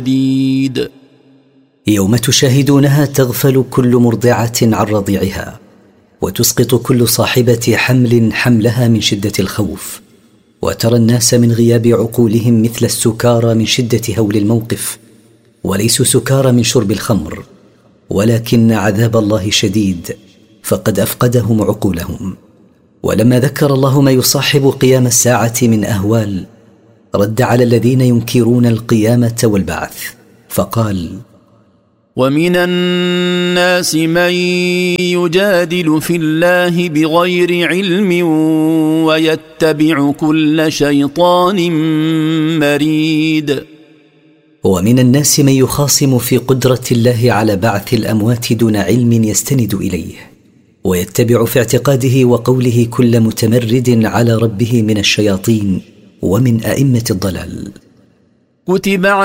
شديد. يوم تشاهدونها تغفل كل مرضعة عن رضيعها، وتسقط كل صاحبة حمل حملها من شدة الخوف، وترى الناس من غياب عقولهم مثل السكارى من شدة هول الموقف، وليسوا سكارى من شرب الخمر، ولكن عذاب الله شديد فقد أفقدهم عقولهم. ولما ذكر الله ما يصاحب قيام الساعة من أهوال، رد على الذين ينكرون القيامة والبعث فقال: ومن الناس من يجادل في الله بغير علم ويتبع كل شيطان مريد. ومن الناس من يخاصم في قدرة الله على بعث الأموات دون علم يستند إليه، ويتبع في اعتقاده وقوله كل متمرد على ربه من الشياطين ومن أئمة الضلال. كتب